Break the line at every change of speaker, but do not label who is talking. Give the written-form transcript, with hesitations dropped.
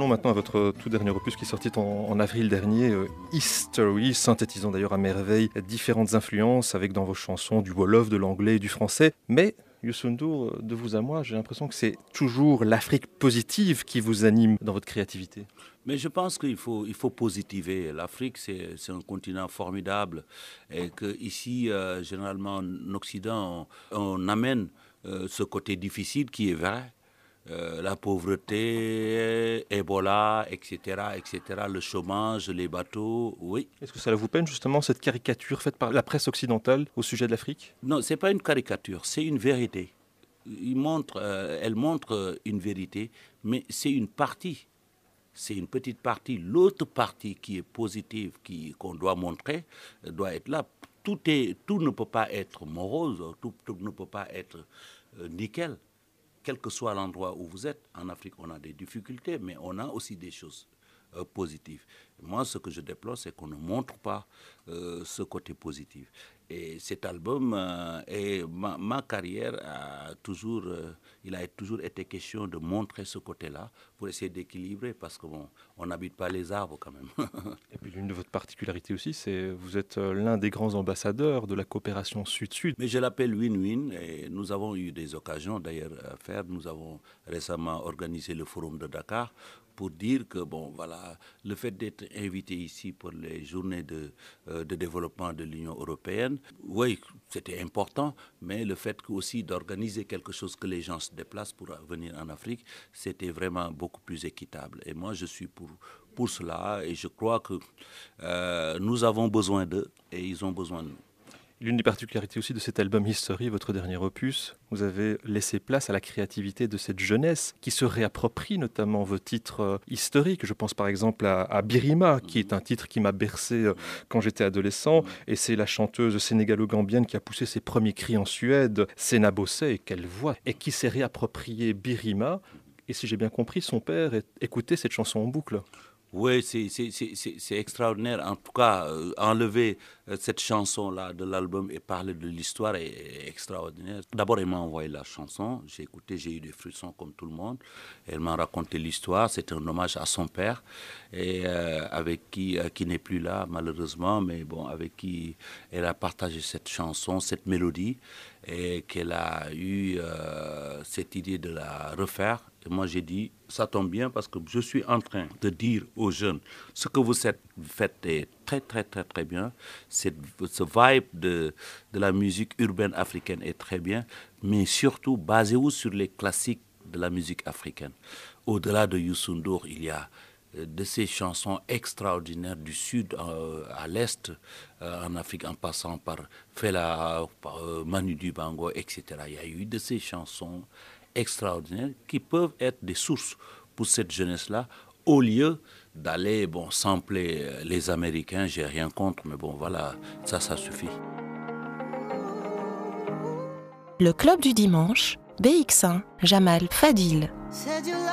revenons maintenant à votre tout dernier opus qui est sorti en avril dernier, History, synthétisant d'ailleurs à merveille différentes influences avec dans vos chansons du wolof, de l'anglais et du français. Mais Youssou N'Dour, de vous à moi, j'ai l'impression que c'est toujours l'Afrique positive qui vous anime dans votre créativité.
Mais je pense qu'il faut positiver. L'Afrique, c'est un continent formidable et qu'ici, généralement en Occident, on amène ce côté difficile qui est vrai. La pauvreté, Ebola, etc., etc., le chômage, les bateaux, oui.
Est-ce que ça vous peine justement cette caricature faite par la presse occidentale au sujet de l'Afrique?
Non, ce n'est pas une caricature, c'est une vérité. Elle montre une vérité, mais c'est une partie. C'est une petite partie. L'autre partie qui est positive, qu'on doit montrer, doit être là. Tout ne peut pas être morose, tout ne peut pas être nickel. Quel que soit l'endroit où vous êtes, en Afrique, on a des difficultés, mais on a aussi des choses positives. Moi, ce que je déplore, c'est qu'on ne montre pas ce côté positif. Et cet album et ma carrière il a toujours été question de montrer ce côté-là pour essayer d'équilibrer, parce que bon, on n'habite pas les arbres quand même.
Et puis l'une de votre particularité aussi, c'est que vous êtes l'un des grands ambassadeurs de la coopération Sud-Sud.
Mais je l'appelle win-win et nous avons eu des occasions d'ailleurs à faire. Nous avons récemment organisé le forum de Dakar pour dire que bon voilà, le fait d'être invité ici pour les journées de développement de l'Union européenne, oui, c'était important, mais le fait aussi d'organiser quelque chose que les gens se déplacent pour venir en Afrique, c'était vraiment beaucoup plus équitable. Et moi, je suis pour cela et je crois que nous avons besoin d'eux et ils ont besoin de nous.
L'une des particularités aussi de cet album History, votre dernier opus, vous avez laissé place à la créativité de cette jeunesse qui se réapproprie notamment vos titres historiques. Je pense par exemple à Birima, qui est un titre qui m'a bercé quand j'étais adolescent, et c'est la chanteuse sénégalo-gambienne qui a poussé ses premiers cris en Suède, Sena Bossé, et quelle voix, et qui s'est réapproprié Birima. Et si j'ai bien compris, son père écoutait cette chanson en boucle.
Oui, c'est extraordinaire. En tout cas, enlever cette chanson-là de l'album et parler de l'histoire est extraordinaire. D'abord, elle m'a envoyé la chanson. J'ai écouté, j'ai eu des frissons comme tout le monde. Elle m'a raconté l'histoire. C'est un hommage à son père, et avec qui n'est plus là, malheureusement, mais bon, avec qui elle a partagé cette chanson, cette mélodie, et qu'elle a eu cette idée de la refaire. Et moi, j'ai dit, ça tombe bien parce que je suis en train de dire aux jeunes, ce que vous faites est très, très, très, très bien. Ce vibe de la musique urbaine africaine est très bien, mais surtout, basez-vous sur les classiques de la musique africaine. Au-delà de Youssou N'Dour, il y a de ces chansons extraordinaires du sud à l'est, en Afrique, en passant par Fela, par Manu Dibango, etc. Il y a eu de ces chansons extraordinaires qui peuvent être des sources pour cette jeunesse-là, au lieu d'aller sampler les Américains. J'ai rien contre, mais bon voilà, ça suffit.
Le club du dimanche, BX1, Jamal Fadil.